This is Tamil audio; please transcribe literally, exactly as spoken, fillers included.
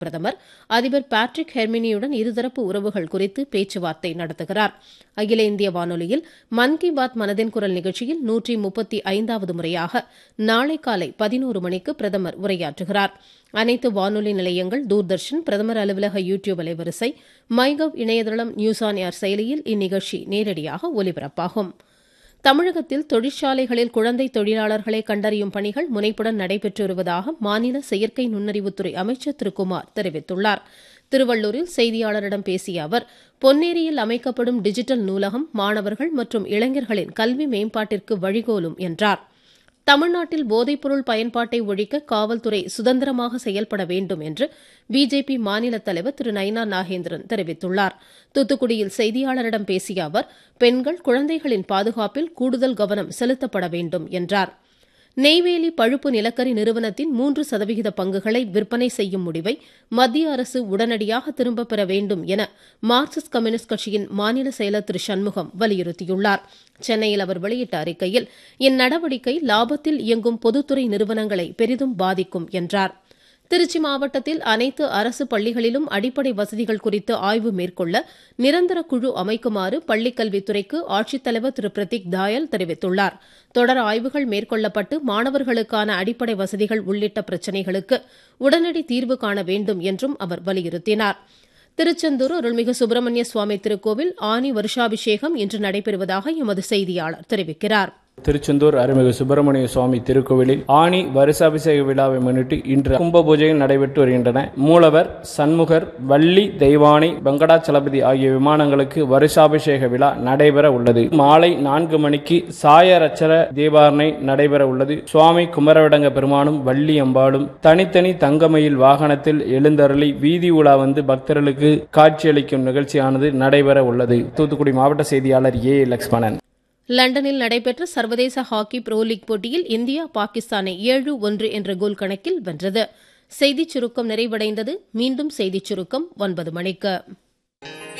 பிரதமர் அதிபர் பேட்ரிக் ஹெர்மினியுடன் இருதரப்பு உறவுகள் குறித்து பேச்சுவார்த்தை நடத்துகிறார். அகில இந்திய வானொலியில் மன் கி பாத் மனதின் குரல் நிகழ்ச்சியில் நூற்றி முப்பத்தி ஐந்தாவது முறையாக நாளை காலை பதினோரு மணிக்கு பிரதமர் உரையாற்றுகிறார். அனைத்து வானொலி நிலையங்கள், தூர்தர்ஷன், பிரதமர் அலுவலக யூ டியூப் அலைவரிசை, மைகவ் இணையதளம், நியூஸ் ஆன் ஏர் செயலியில் இந்நிகழ்ச்சி நேரடியாக ஒலிபரப்பாகும். தமிழகத்தில் தொழிற்சாலைகளில் குழந்தை தொழிலாளர்களை கண்டறியும் பணிகள் முனைப்புடன் நடைபெற்று வருவதாக மாநில செயற்கை நுண்ணறிவுத்துறை அமைச்சர் திரு குமார் தெரிவித்துள்ளார். திருவள்ளூரில் செய்தியாளரிடம் பேசிய அவர், பொன்னேரியில் அமைக்கப்படும் டிஜிட்டல் நூலகம் மாணவர்கள் மற்றும் இளைஞர்களின் கல்வி மேம்பாட்டிற்கு வழிகோலும் என்றார். தமிழ்நாட்டில் போதைப்பொருள் பயன்பாட்டை ஒழிக்க காவல்துறை சுதந்திரமாக செயல்பட வேண்டும் என்று பிஜேபி மாநில தலைவர் திரு நயினா நாகேந்திரன் தெரிவித்துள்ளார். தூத்துக்குடியில் செய்தியாளரிடம் பேசிய அவர், பெண்கள், குழந்தைகளின் பாதுகாப்பில் கூடுதல் கவனம் செலுத்தப்பட வேண்டும் என்றார். நெய்வேலி பழுப்பு நிலக்கரி நிறுவனத்தின் மூன்று சதவிகித பங்குகளை விற்பனை செய்யும் முடிவை மத்திய அரசு உடனடியாக திரும்பப் பெற வேண்டும் என மார்க்சிஸ்ட் கம்யூனிஸ்ட் கட்சியின் மாநில செயலர் திரு சண்முகம் வலியுறுத்தியுள்ளார். சென்னையில் அவர் வெளியிட்ட அறிக்கையில், இந்நடவடிக்கை லாபத்தில் இயங்கும் பொதுத்துறை நிறுவனங்களை பெரிதும் பாதிக்கும் என்றார். திருச்சி மாவட்டத்தில் அனைத்து அரசு பள்ளிகளிலும் அடிப்படை வசதிகள் குறித்து ஆய்வு மேற்கொள்ள நிரந்தர குழு அமைக்குமாறு பள்ளிக்கல்வித்துறைக்கு ஆட்சித்தலைவர் திரு பிரதீக் தாயல் தெரிவித்துள்ளார். தொடர் ஆய்வுகள் மேற்கொள்ளப்பட்டு மாணவர்களுக்கான அடிப்படை வசதிகள் உள்ளிட்ட பிரச்சினைகளுக்கு உடனடி தீர்வு காண வேண்டும் என்றும் அவர் வலியுறுத்தினார். திருச்செந்தூர் அருள்மிகு சுப்பிரமணிய சுவாமி திருக்கோவில் ஆனி வருஷாபிஷேகம் இன்று நடைபெறுவதாக எமது செய்தியாளர் தெரிவிக்கிறார். திருச்செந்தூர் அருள்மிகு சுப்பிரமணிய சுவாமி திருக்கோவிலில் ஆனி வருஷாபிஷேக விழாவை முன்னிட்டு இன்று கும்ப பூஜைகள் நடைபெற்று வருகின்றன. மூலவர், சண்முகர், வள்ளி, தெய்வானை, வெங்கடாச்சலபதி ஆகிய விமானங்களுக்கு வருஷாபிஷேக விழா நடைபெற உள்ளது. மாலை நான்கு மணிக்கு சாயரச்சர தீபாரணை நடைபெற உள்ளது. சுவாமி குமரவிடங்க பெருமானும் வள்ளி அம்பாளும் தனித்தனி தங்கமயில் வாகனத்தில் எழுந்தருளி வீதி உலா வந்து பக்தர்களுக்கு காட்சியளிக்கும் நிகழ்ச்சியானது நடைபெற உள்ளது. தூத்துக்குடி மாவட்ட செய்தியாளர் ஏ லட்சுமணன். லண்டனில் நடைபெற்ற சர்வதேச ஹாக்கி ப்ரோ லீக் போட்டியில் இந்தியா பாகிஸ்தானை ஏழு ஒன்று என்ற கோல் கணக்கில் வென்றது. செய்திச் சுருக்கம் நிறைவடைந்தது. மீண்டும் செய்திச் சுருக்கம் ஒன்பது மணிக்கு.